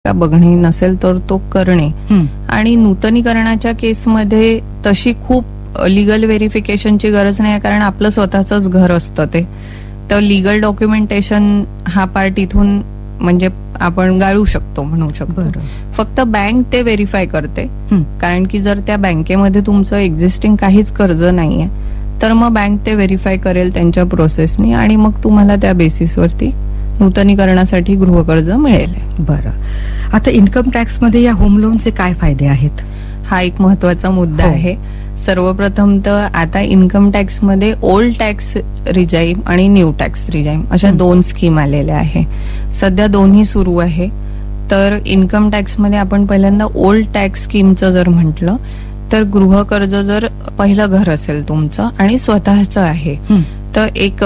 का बघणे नसेल तर तो करणे. आणि नूतनीकरणाच्या केसमध्ये तशी खूप लीगल व्हेरिफिकेशनची गरज नाही, कारण आपलं स्वतःच घर असतं ते. तर लीगल डॉक्युमेंटेशन हा पार्ट इथून म्हणजे आपण गाळू शकतो, म्हणू शकतो. फक्त बँक ते व्हेरीफाय करते, कारण की जर त्या बँकेमध्ये तुमचं एक्झिस्टिंग काहीच कर्ज नाहीये तर मग बँक ते व्हेरीफाय करेल त्यांच्या प्रोसेसनी आणि मग तुम्हाला त्या बेसिसवरती नूतनीकरणासाठी गृहकर्ज मिळेल. बरं, आता इन्कम टॅक्समध्ये या होम लोनचे काय फायदे आहेत? हा एक महत्वाचा मुद्दा आहे. सर्वप्रथम तर आता इन्कम टॅक्समध्ये ओल्ड टॅक्स रिजाईम आणि न्यू टॅक्स रिजाईम अशा 2 स्कीम आलेल्या आहे. सध्या दोन्ही सुरू आहे. तर इन्कम टॅक्समध्ये आपण पहिल्यांदा ओल्ड टॅक्स स्कीमचं जर म्हटलं तर गृहकर्ज जर पहिलं घर असेल तुमचं आणि स्वतःचं आहे तर एक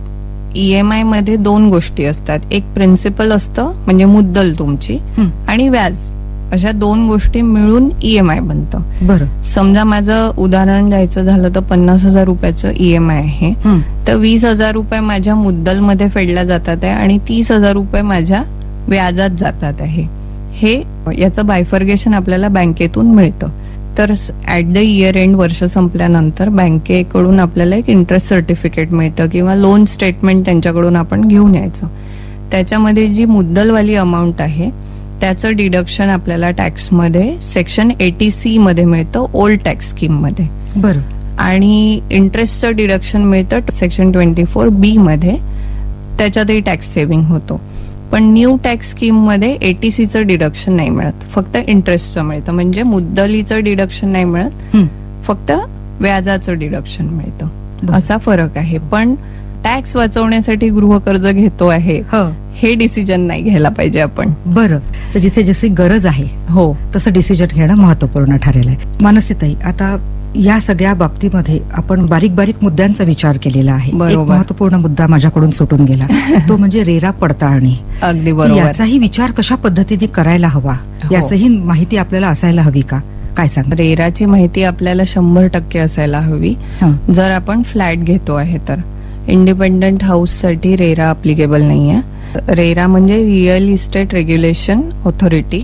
EMI मध्ये 2 गोष्टी असतात. एक प्रिन्सिपल असतं म्हणजे मुद्दल तुमची, आणि व्याज, अशा 2 गोष्टी मिळून EMI बनतं. बरं, समजा माझं उदाहरण द्यायचं झालं तर 50,000 रुपयाचं EMI आहे, तर 20,000 रुपये माझ्या मुद्दलमध्ये फेडल्या जातात आहे आणि 30,000 रुपये माझ्या व्याजात जातात आहे. हे याचं बायफर्गेशन आपल्याला बँकेतून मिळतं. तर ऍट द इयर एंड वर्ष संपल्यानंतर बँकेकडून आपल्याला एक इंटरेस्ट सर्टिफिकेट मिळतं किंवा लोन स्टेटमेंट त्यांच्याकडून आपण घेऊन यायचं. त्याच्यामध्ये जी मुद्दलवाली अमाऊंट आहे त्याचं डिडक्शन आपल्याला टॅक्समध्ये सेक्शन 80C मध्ये मिळतं, ओल्ड टॅक्स स्कीम मध्ये. बरं, आणि इंटरेस्टचं डिडक्शन मिळतं सेक्शन 24B मध्ये, त्याच्यातही टॅक्स सेव्हिंग होतो. पण न्यू टॅक्स स्कीम मध्ये 80Cचं डिडक्शन नाही मिळत, फक्त इंटरेस्टचं मिळतं. म्हणजे मुद्दलीचं डिडक्शन नाही मिळत, फक्त व्याजाचं डिडक्शन मिळतं. असा फरक आहे. पण टॅक्स वाचवण्यासाठी गृहकर्ज घेतो आहे हे डिसिजन नाही घ्यायला पाहिजे आपण. बरं, तर जिथे जशी गरज आहे तसं डिसिजन घेणं महत्वपूर्ण ठरेल आहे. मानसीताई, आता या सगळ्या बाबतीमध्ये आपण बारीक बारीक मुद्द्यांचा विचार केलेला आहे. एक महत्वपूर्ण मुद्दा माझ्याकडून सुटून गेला, तो म्हणजे रेरा पडताळणी. अगदी बरोबर. याचाही विचार कशा पद्धतीने करायला हवा, याचीही माहिती आपल्याला असायला हवी का? काय सांग? रेराची माहिती आपल्याला 100% असायला हवी. जर आपण फ्लॅट घेतो आहे तर इंडिपेंडंट हाऊस साठी रेरा अप्लिकेबल नाहीये. रेरा म्हणजे रिअल इस्टेट रेग्युलेशन ऑथॉरिटी,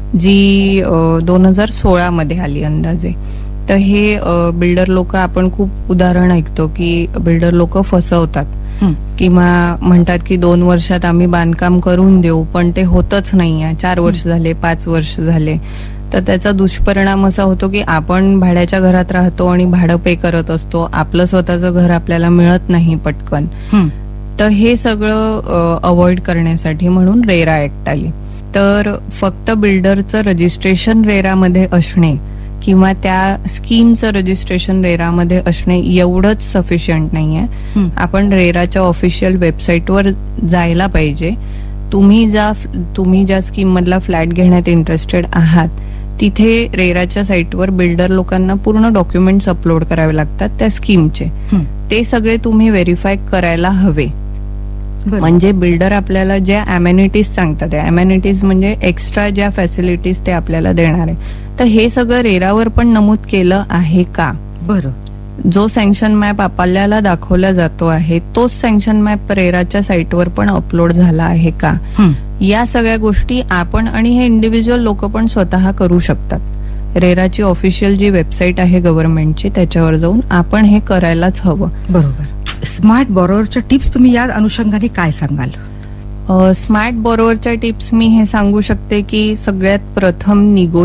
जी 2016 मध्ये आली अंदाजे. तर हे बिल्डर लोक, आपण खूप उदाहरण ऐकतो की बिल्डर लोक फसवतात किंवा म्हणतात की 2 वर्षात आम्ही बांधकाम करून देऊ, पण ते होतच नाहीये. 4 वर्ष झाले, 5 वर्ष झाले. तर त्याचा दुष्परिणाम असा होतो की आपण भाड्याच्या घरात राहतो आणि भाडं पे करत असतो, आपलं स्वतःचं घर आपल्याला मिळत नाही पटकन. तर हे सगळं अवॉइड करण्यासाठी म्हणून रेरा ऍक्ट आली. तर फक्त बिल्डरचं रजिस्ट्रेशन रेरामध्ये असणे किंवा त्या स्कीमचं रजिस्ट्रेशन रेरामध्ये असणे एवढंच सफिशियंट नाहीये. आपण रेराच्या ऑफिशियल वेबसाईटवर जायला पाहिजे. तुम्ही ज्या स्कीम मधला फ्लॅट घेण्यात इंटरेस्टेड आहात तिथे रेराच्या साईटवर बिल्डर लोकांना पूर्ण डॉक्युमेंट्स अपलोड करावे लागतात त्या स्कीमचे. ते सगळे तुम्ही व्हेरीफाय करायला हवे. म्हणजे बिल्डर आपल्याला ज्या अमेनिटीज सांगतात, त्या अमेनिटीज म्हणजे एक्स्ट्रा ज्या फॅसिलिटीज ते आपल्याला देणार आहे, तर हे सगळं रेरावर पण नमूद केलं आहे का? बरं, जो सँक्शन मॅप आपल्याला दाखवला जातो आहे तोच सँक्शन मॅप रेराच्या साईटवर पण अपलोड झाला आहे का? या सगळ्या गोष्टी आपण आणि हे इंडिव्हिज्युअल लोक पण स्वतः करू शकतात. रेराची ऑफिशियल जी वेबसाईट आहे गव्हर्नमेंटची त्याच्यावर जाऊन आपण हे करायलाच हवं. बरोबर. स्मार्ट बॉरोवरच्या टिप्स तुम्ही या अनुषंगाने काय सांगाल? स्मार्ट बॉरोवरच्या टिप्स मी हे सांगू शकते की सगळ्यात प्रथम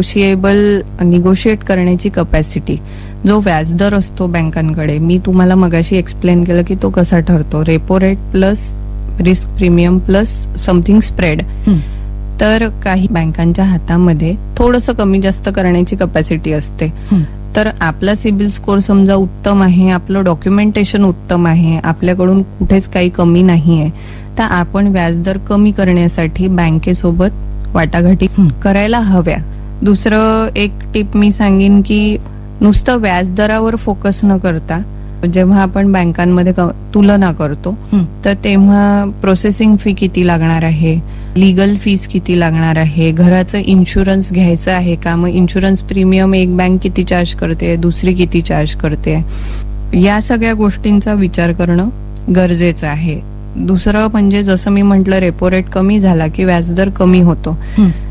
निगोशिएट करण्याची कपॅसिटी. जो व्याजदर असतो बँकांकडे, मी तुम्हाला मगाशी एक्सप्लेन केलं की तो कसा ठरतो, repo rate plus risk premium plus something spread. तर काही बँकांच्या हातामध्ये थोडंसं कमी जास्त करण्याची कपॅसिटी असते. तर आपला सिबिल स्कोर समजा उत्तम आहे, आपलं डॉक्युमेंटेशन उत्तम आहे, आपल्याकडून कुठेच काही कमी नाहीये, तर आपण व्याजदर कमी करण्यासाठी बँकेसोबत वाटाघाटी करायला हव्या. दुसरं एक टिप मी सांगेन की नुसतं व्याजदरावर फोकस न करता जेव्हा आपण बँकांमध्ये तुलना करतो तर तेव्हा प्रोसेसिंग फी किती लागणार आहे, लीगल फीस किती लागणार आहे, घराचं इन्शुरन्स घ्यायचं आहे का, मग इन्शुरन्स प्रीमियम एक बँक किती चार्ज करते, दुसरी किती चार्ज करते, या सगळ्या गोष्टींचा विचार करणं गरजेचं आहे. दुसरं म्हणजे जसं मी म्हटलं रेपो रेट कमी झाला की व्याजदर कमी होतो.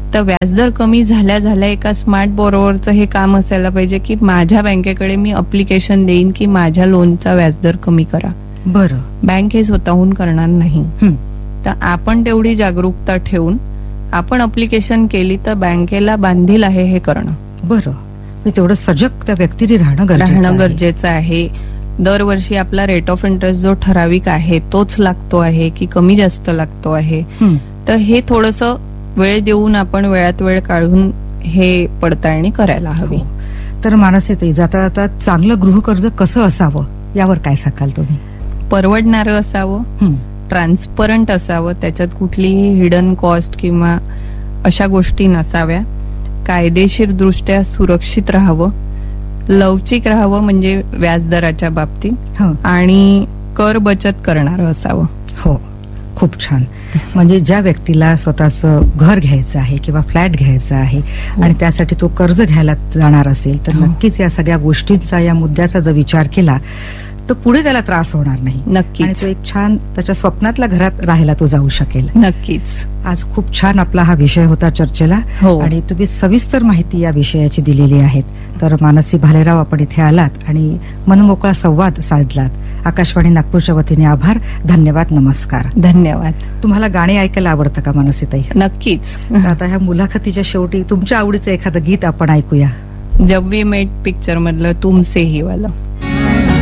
तर व्याजदर कमी झाल्या झाल्या एका स्मार्ट बॉरोवरचं हे काम असायला पाहिजे की माझ्या बँकेकडे मी अप्लिकेशन देईन की माझ्या लोनचा व्याजदर कमी करा. बरं. बँक हे स्वतःहून करणार नाही. तर आपण तेवढी जागरूकता ठेवून आपण अप्लिकेशन केली तर बँकेला बांधील आहे हे करणं. बरं. मी तेवढं सजग त्या व्यक्तीने राहणं गरजेचं आहे. दरवर्षी आपला रेट ऑफ इंटरेस्ट जो ठराविक आहे तोच लागतो आहे की कमी जास्त लागतो आहे. तर हे थोडंसं वेळ देऊन आपण वेळात वेळ काढून हे पडताळणी करायला हवी. तर मानसी, जाता जाता चांगलं गृहकर्ज कसं असावं यावर काय सांगाल तुम्ही? परवडणारं असावं, ट्रान्सपरंट असावं, त्याच्यात कुठलीही हिडन कॉस्ट किंवा अशा गोष्टी नसाव्या, कायदेशीर दृष्ट्या सुरक्षित राहावं, लवचिक राहावं म्हणजे व्याजदराच्या बाबतीत, आणि कर बचत करणारं असावं. हो, खूप छान. म्हणजे ज्या व्यक्तीला स्वतःचं घर घ्यायचं आहे किंवा फ्लॅट घ्यायचा आहे आणि त्यासाठी तो कर्ज घ्यायला जाणार असेल तर नक्कीच या सगळ्या गोष्टींचा, या मुद्द्याचा जर विचार केला तर पुढे त्याला त्रास होणार नाही. नक्कीच. आणि तो एक छान त्याच्या स्वप्नातल्या घरात राहायला तो जाऊ शकेल. नक्कीच. आज खूप छान आपला हा विषय होता चर्चेला. आणि तुम्ही सविस्तर माहिती या विषयाची दिलेली आहेत. तर मानसी भालेराव, आपण इथे आलात आणि मनमोकळा संवाद साधलात. आकाशवाणी नागपूरच्या वतीने आभार. धन्यवाद. नमस्कार. धन्यवाद. तुम्हाला गाणी ऐकायला आवडतं का मानसीताई? नक्कीच. आता ह्या मुलाखतीच्या शेवटी तुमच्या आवडीचं एखादं गीत आपण ऐकूया. जब वी मेट पिक्चर मधलं तुमसे ही वाला.